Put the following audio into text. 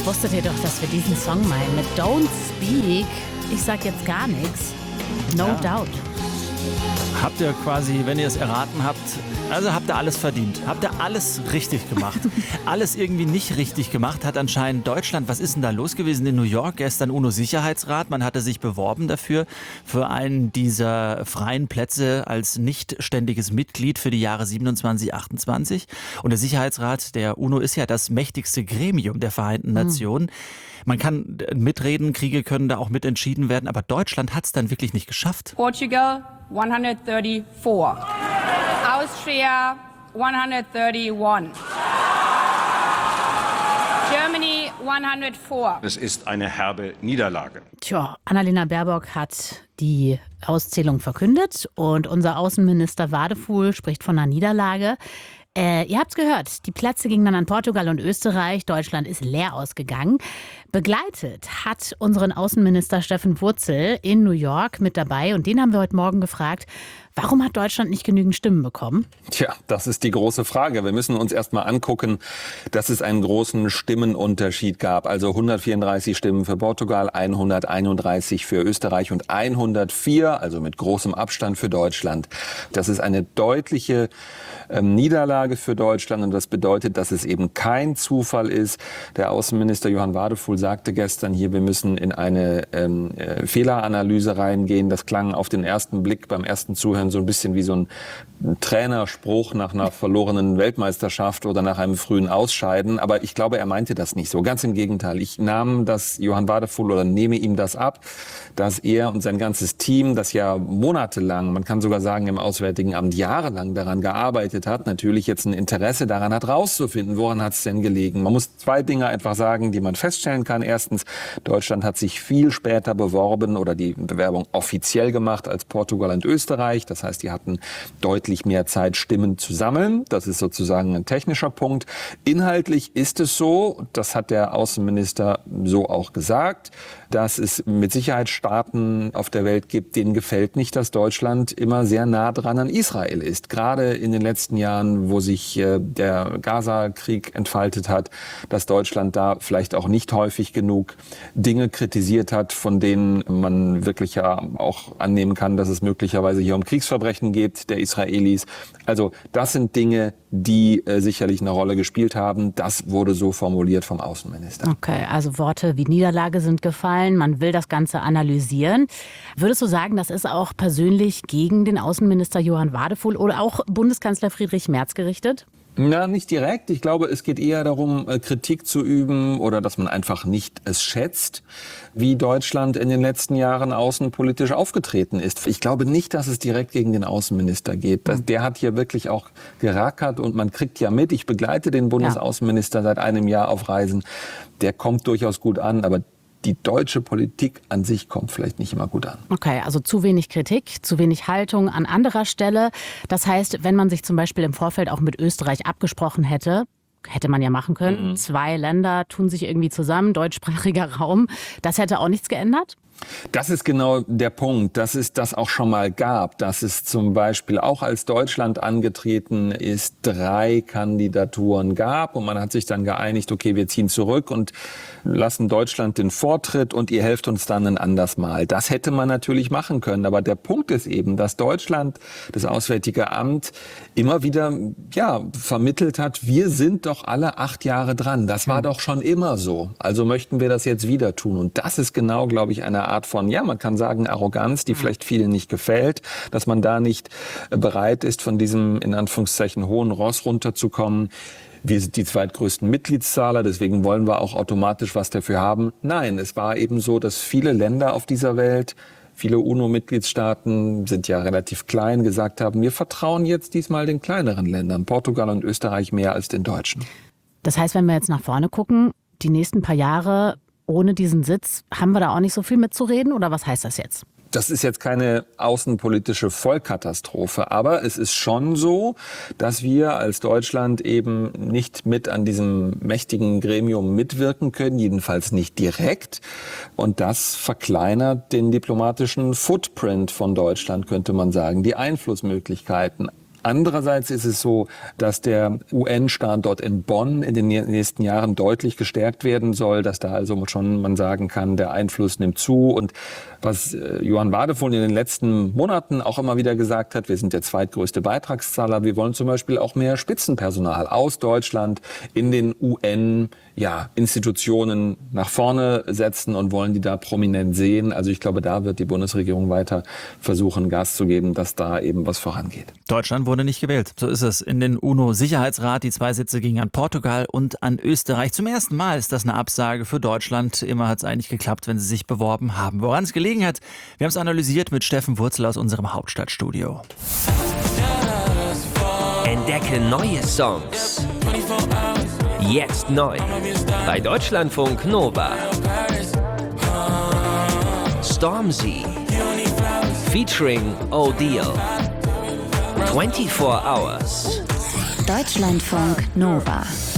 Wusstet ihr doch, dass wir diesen Song meinen mit Don't Speak? Ich sag jetzt gar nichts. No doubt. Habt ihr quasi, wenn ihr es erraten habt, also habt ihr alles verdient. Habt ihr alles richtig gemacht. Alles irgendwie nicht richtig gemacht hat anscheinend Deutschland. Was ist denn da los gewesen in New York? Gestern UNO-Sicherheitsrat. Man hatte sich beworben dafür, für einen dieser freien Plätze als nicht ständiges Mitglied für die Jahre 27, 28. Und der Sicherheitsrat der UNO ist ja das mächtigste Gremium der Vereinten Nationen. Man kann mitreden, Kriege können da auch mitentschieden werden, aber Deutschland hat es dann wirklich nicht geschafft. Portugal 134. Austria 131. Germany 104. Es ist eine herbe Niederlage. Tja, Annalena Baerbock hat die Auszählung verkündet und unser Außenminister Wadefuhl spricht von einer Niederlage. Ihr habt's gehört, die Plätze gingen dann an Portugal und Österreich. Deutschland ist leer ausgegangen. Begleitet hat unseren Außenminister Steffen Wurzel in New York mit dabei. Und den haben wir heute Morgen gefragt, warum hat Deutschland nicht genügend Stimmen bekommen? Tja, das ist die große Frage. Wir müssen uns erst mal angucken, dass es einen großen Stimmenunterschied gab. Also 134 Stimmen für Portugal, 131 für Österreich und 104, also mit großem Abstand für Deutschland. Das ist eine deutliche Niederlage für Deutschland und das bedeutet, dass es eben kein Zufall ist. Der Außenminister Johann Wadefuhl sagte gestern hier, wir müssen in eine Fehleranalyse reingehen. Das klang auf den ersten Blick beim ersten Zuhören so ein bisschen wie so ein Trainerspruch nach einer verlorenen Weltmeisterschaft oder nach einem frühen Ausscheiden. Aber ich glaube, er meinte das nicht so. Ganz im Gegenteil. Ich nahm das Johann Wadefuhl oder nehme ihm das ab, dass er und sein ganzes Team, das ja monatelang, man kann sogar sagen im Auswärtigen Amt jahrelang daran gearbeitet hat, natürlich jetzt ein Interesse daran hat, rauszufinden, woran hat es denn gelegen. Man muss zwei Dinge einfach sagen, die man feststellen kann. Erstens, Deutschland hat sich viel später beworben oder die Bewerbung offiziell gemacht als Portugal und Österreich. Das heißt, die hatten deutlich mehr Zeit, Stimmen zu sammeln. Das ist sozusagen ein technischer Punkt. Inhaltlich ist es so, das hat der Außenminister so auch gesagt, dass es mit Sicherheit Staaten auf der Welt gibt, denen gefällt nicht, dass Deutschland immer sehr nah dran an Israel ist. Gerade in den letzten Jahren, wo sich der Gaza-Krieg entfaltet hat, dass Deutschland da vielleicht auch nicht häufig genug Dinge kritisiert hat, von denen man wirklich ja auch annehmen kann, dass es möglicherweise hier um Kriegsverbrechen geht der Israelis. Also das sind Dinge, die sicherlich eine Rolle gespielt haben. Das wurde so formuliert vom Außenminister. Okay, also Worte wie Niederlage sind gefallen. Man will das Ganze analysieren. Würdest du sagen, das ist auch persönlich gegen den Außenminister Johann Wadefuhl oder auch Bundeskanzler Friedrich Merz gerichtet? Na, nicht direkt. Ich glaube, es geht eher darum, Kritik zu üben oder dass man einfach nicht es schätzt, wie Deutschland in den letzten Jahren außenpolitisch aufgetreten ist. Ich glaube nicht, dass es direkt gegen den Außenminister geht. Der hat hier wirklich auch gerackert und man kriegt ja mit. Ich begleite den Bundesaußenminister seit einem Jahr auf Reisen. Der kommt durchaus gut an, aber die deutsche Politik an sich kommt vielleicht nicht immer gut an. Okay, also zu wenig Kritik, zu wenig Haltung an anderer Stelle. Das heißt, wenn man sich zum Beispiel im Vorfeld auch mit Österreich abgesprochen hätte man ja machen können. 2 Länder tun sich irgendwie zusammen, deutschsprachiger Raum. Das hätte auch nichts geändert? Das ist genau der Punkt, dass es das auch schon mal gab, dass es zum Beispiel auch als Deutschland angetreten ist, 3 Kandidaturen gab und man hat sich dann geeinigt, okay, wir ziehen zurück und lassen Deutschland den Vortritt und ihr helft uns dann ein anderes Mal. Das hätte man natürlich machen können, aber der Punkt ist eben, dass Deutschland, das Auswärtige Amt, immer wieder vermittelt hat, wir sind doch alle 8 Jahre dran. Das war doch schon immer so. Also möchten wir das jetzt wieder tun. Und das ist genau, glaube ich, eine Art von, man kann sagen, Arroganz, die vielleicht vielen nicht gefällt, dass man da nicht bereit ist, von diesem, in Anführungszeichen, hohen Ross runterzukommen. Wir sind die zweitgrößten Mitgliedszahler, deswegen wollen wir auch automatisch was dafür haben. Nein, es war eben so, dass viele Länder auf dieser Welt, viele UNO-Mitgliedstaaten sind ja relativ klein, gesagt haben, wir vertrauen jetzt diesmal den kleineren Ländern, Portugal und Österreich mehr als den Deutschen. Das heißt, wenn wir jetzt nach vorne gucken, die nächsten paar Jahre ohne diesen Sitz, haben wir da auch nicht so viel mitzureden oder was heißt das jetzt? Das ist jetzt keine außenpolitische Vollkatastrophe, aber es ist schon so, dass wir als Deutschland eben nicht mit an diesem mächtigen Gremium mitwirken können, jedenfalls nicht direkt. Und das verkleinert den diplomatischen Footprint von Deutschland, könnte man sagen, die Einflussmöglichkeiten. Andererseits ist es so, dass der UN-Standort in Bonn in den nächsten Jahren deutlich gestärkt werden soll, dass da also schon man sagen kann, der Einfluss nimmt zu. Und was Johann Wadephul in den letzten Monaten auch immer wieder gesagt hat, wir sind der zweitgrößte Beitragszahler, wir wollen zum Beispiel auch mehr Spitzenpersonal aus Deutschland in den UN-Institutionen nach vorne setzen und wollen die da prominent sehen. Also ich glaube, da wird die Bundesregierung weiter versuchen, Gas zu geben, dass da eben was vorangeht. Deutschland wurde nicht gewählt. So ist es. In den UNO-Sicherheitsrat, die 2 Sitze gingen an Portugal und an Österreich. Zum ersten Mal ist das eine Absage für Deutschland. Immer hat es eigentlich geklappt, wenn sie sich beworben haben. Woran es gelegen hat, wir haben es analysiert mit Steffen Wurzel aus unserem Hauptstadtstudio. Entdecke neue Songs. Jetzt neu. Bei Deutschlandfunk Nova. Stormzy. Featuring O'Deal. 24 Hours. Deutschlandfunk Nova.